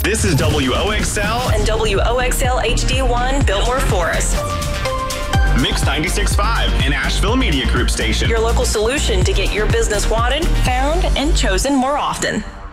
This is WOXL and WOXL HD1 Biltmore Forest. Mix 96.5, an Asheville Media Group station. Your local solution to get your business wanted, found, and chosen more often.